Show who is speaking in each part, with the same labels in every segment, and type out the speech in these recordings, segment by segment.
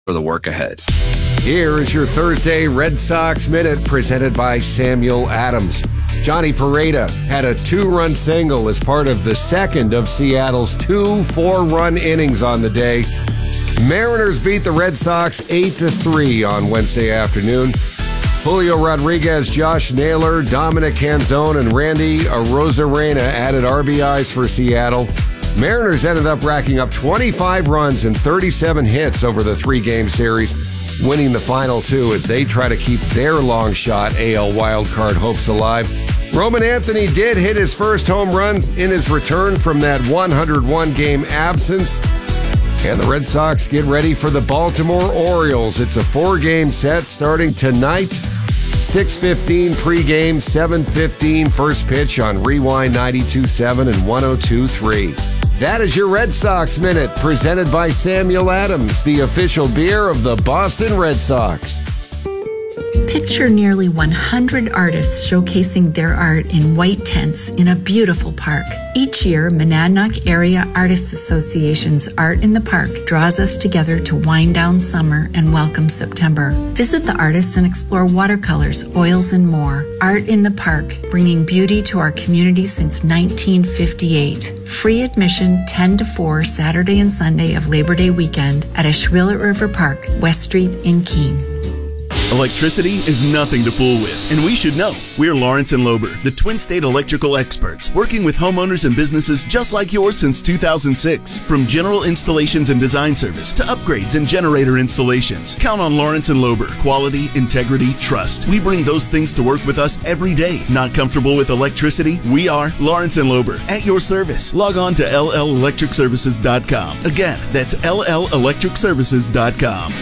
Speaker 1: for the work ahead.
Speaker 2: Here is your Thursday Red Sox Minute presented by Samuel Adams. Johnny Pereda had a 2-run single as part of the second of Seattle's 2 4-run innings on the day. Mariners beat the Red Sox 8-3 on Wednesday afternoon. Julio Rodriguez, Josh Naylor, Dominic Canzone, and Randy Arozarena added RBIs for Seattle. Mariners ended up racking up 25 runs and 37 hits over the 3-game series, winning the final 2 as they try to keep their long shot AL wildcard hopes alive. Roman Anthony did hit his first home run in his return from that 101-game absence. And the Red Sox get ready for the Baltimore Orioles. It's a 4-game set starting tonight. 6:15 pregame, 7:15 first pitch on Rewind 92.7 and 102.3. That is your Red Sox Minute, presented by Samuel Adams, the official beer of the Boston Red Sox.
Speaker 3: Picture nearly 100 artists showcasing their art in white tents in a beautiful park. Each year, Monadnock Area Artists Association's Art in the Park draws us together to wind down summer and welcome September. Visit the artists and explore watercolors, oils, and more. Art in the Park, bringing beauty to our community since 1958. Free admission 10 to 4 Saturday and Sunday of Labor Day weekend at Ashwillet River Park, West Street in Keene.
Speaker 4: Electricity is nothing to fool with, and we should know. We're Lawrence & Lober, the Twin State electrical experts, working with homeowners and businesses just like yours since 2006. From general installations and design service to upgrades and generator installations, count on Lawrence & Lober. Quality, integrity, trust. We bring those things to work with us every day. Not comfortable with electricity? We are Lawrence & Lober, at your service. Log on to LLElectricServices.com. Again, that's LLElectricServices.com.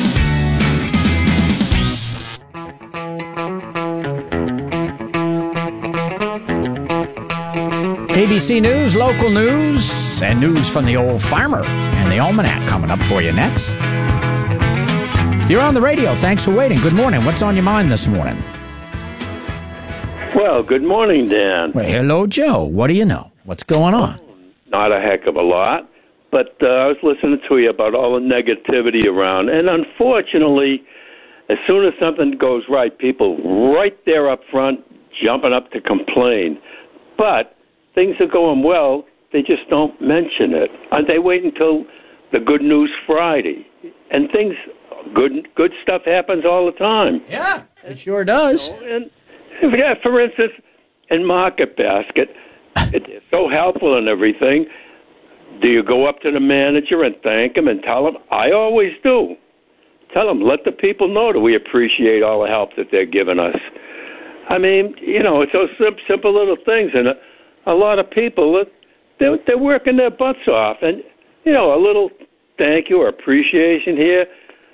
Speaker 5: ABC News, local news, and news from the old farmer and the almanac coming up for you next. You're on the radio. Thanks for waiting. Good morning. What's on your mind this morning?
Speaker 6: Well, good morning, Dan.
Speaker 5: Well, hello, Joe. What do you know? What's going on?
Speaker 6: Not a heck of a lot, but I was listening to you about all the negativity around, and unfortunately, as soon as something goes right, people right there up front jumping up to complain. But things are going well, they just don't mention it. And they wait until the Good News Friday. And things, good stuff happens all the time.
Speaker 5: Yeah, it sure does.
Speaker 6: And for instance, in Market Basket, it's so helpful and everything. Do you go up to the manager and thank him and tell him? I always do. Tell them, let the people know that we appreciate all the help that they're giving us. I mean, it's those simple little things. And a lot of people, they're working their butts off. And, a little thank you or appreciation here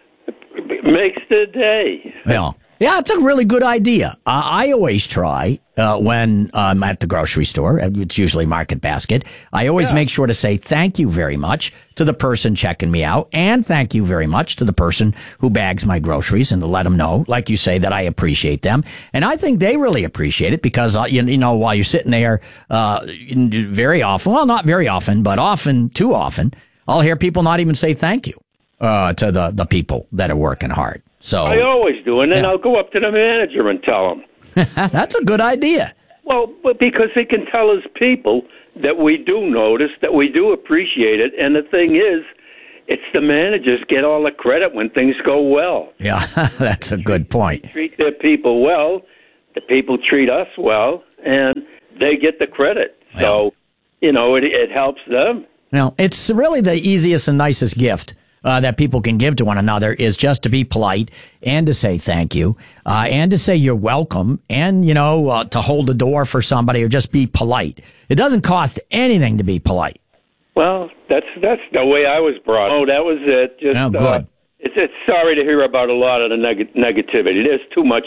Speaker 6: makes the day.
Speaker 5: Yeah, it's a really good idea. I always try when I'm at the grocery store, it's usually Market Basket, I always make sure to say thank you very much to the person checking me out and thank you very much to the person who bags my groceries and to let them know, like you say, that I appreciate them. And I think they really appreciate it because, while you're sitting there very often, well, not very often, but too often, I'll hear people not even say thank you to the people that are working hard. So
Speaker 6: I always do, and then I'll go up to the manager and tell him.
Speaker 5: That's a good idea.
Speaker 6: Well, but because he can tell his people that we do notice, that we do appreciate it, and the thing is, it's the managers get all the credit when things go well.
Speaker 5: Yeah, that's a good point.
Speaker 6: They treat their people well, the people treat us well, and they get the credit. So, it helps them.
Speaker 5: Now, it's really the easiest and nicest gift that people can give to one another is just to be polite and to say thank you and to say you're welcome and, to hold the door for somebody or just be polite. It doesn't cost anything to be polite.
Speaker 6: Well, that's the way I was brought up. Oh, that was it. Just,
Speaker 5: good.
Speaker 6: It's sorry to hear about a lot of the negativity. There's too much